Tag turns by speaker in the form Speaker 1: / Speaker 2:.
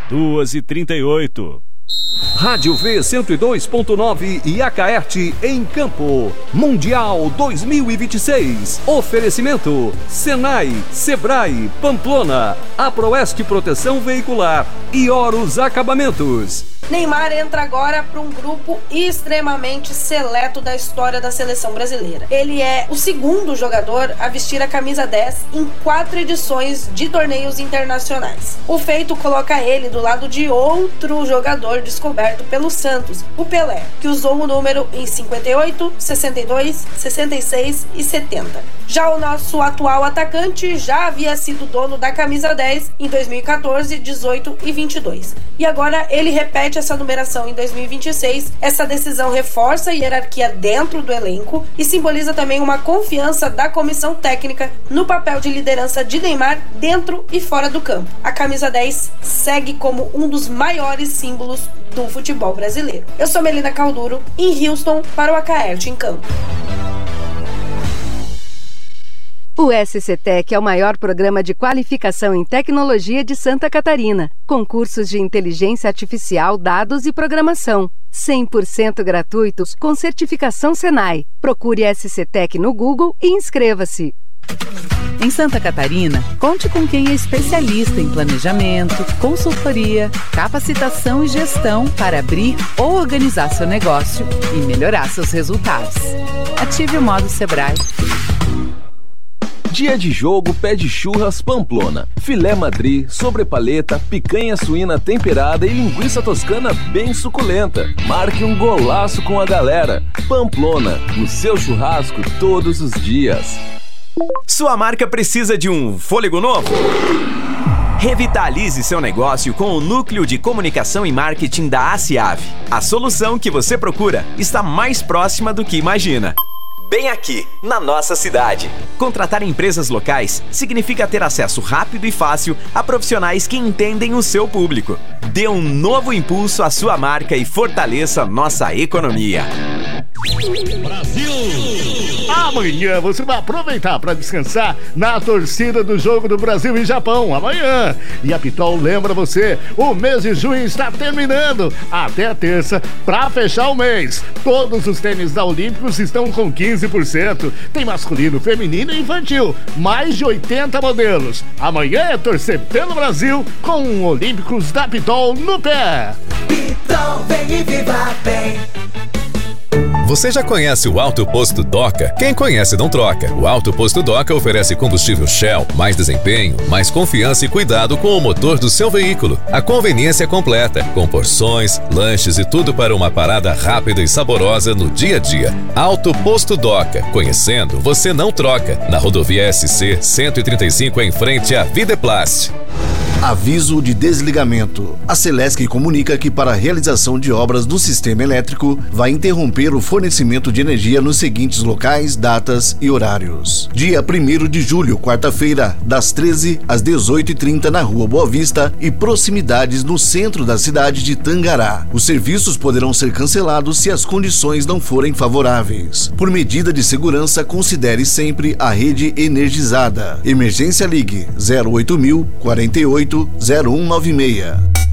Speaker 1: 2h38.
Speaker 2: Rádio V 102.9 e Acaerte em Campo. Mundial 2026. Oferecimento: Senai, Sebrae, Pamplona, Aproeste Proteção Veicular e Horus Acabamentos.
Speaker 3: Neymar entra agora para um grupo extremamente seleto da história da seleção brasileira. Ele é o segundo jogador a vestir a camisa 10 em 4 edições de torneios internacionais. O feito coloca ele do lado de outro jogador descoberto pelo Santos, o Pelé, que usou o número em 58, 62, 66 e 70. Já o nosso atual atacante já havia sido dono da camisa 10 em 2014, 18 e 22. E agora ele repete essa numeração em 2026. Essa decisão reforça a hierarquia dentro do elenco e simboliza também uma confiança da comissão técnica no papel de liderança de Neymar dentro e fora do campo. A camisa 10 segue como um dos maiores símbolos do futebol brasileiro. Eu sou Melina Calduro, em Houston, para o Acaerte em Campo.
Speaker 4: O SCTech é o maior programa de qualificação em tecnologia de Santa Catarina, com cursos de inteligência artificial, dados e programação. 100% gratuitos com certificação Senai. Procure SCTech no Google e inscreva-se.
Speaker 5: Em Santa Catarina, conte com quem é especialista em planejamento, consultoria, capacitação e gestão para abrir ou organizar seu negócio e melhorar seus resultados. Ative o modo Sebrae.
Speaker 6: Dia de jogo pede churras Pamplona. Filé madri, sobrepaleta, picanha suína temperada e linguiça toscana bem suculenta. Marque um golaço com a galera. Pamplona, o seu churrasco todos os dias.
Speaker 7: Sua marca precisa de um fôlego novo? Revitalize seu negócio com o Núcleo de Comunicação e Marketing da ACIAV. A solução que você procura está mais próxima do que imagina. Bem aqui, na nossa cidade. Contratar empresas locais significa ter acesso rápido e fácil a profissionais que entendem o seu público. Dê um novo impulso à sua marca e fortaleça nossa economia.
Speaker 1: Brasil! Amanhã você vai aproveitar para descansar na torcida do jogo do Brasil e Japão. Amanhã. E a Pitol lembra você, o mês de junho está terminando. Até a terça, para fechar o mês. Todos os tênis da Olímpicos estão com 15%. Tem masculino, feminino e infantil. Mais de 80 modelos. Amanhã é torcer pelo Brasil com Olímpicos da Pitol no pé.
Speaker 8: Pitol, vem e viva bem.
Speaker 9: Você já conhece o Alto Posto Doca? Quem conhece não troca. O Alto Posto Doca oferece combustível Shell, mais desempenho, mais confiança e cuidado com o motor do seu veículo. A conveniência é completa, com porções, lanches e tudo para uma parada rápida e saborosa no dia a dia. Alto Posto Doca. Conhecendo, você não troca. Na rodovia SC 135 em frente à Videplast.
Speaker 10: Aviso de desligamento. A Celesc comunica que para a realização de obras do sistema elétrico vai interromper o fornecimento de energia nos seguintes locais, datas e horários. Dia 1º de julho, quarta-feira, das 13 às 18h30 na Rua Boa Vista e proximidades no centro da cidade de Tangará. Os serviços poderão ser cancelados se as condições não forem favoráveis. Por medida de segurança, considere sempre a rede energizada. Emergência Ligue 08.048 0196.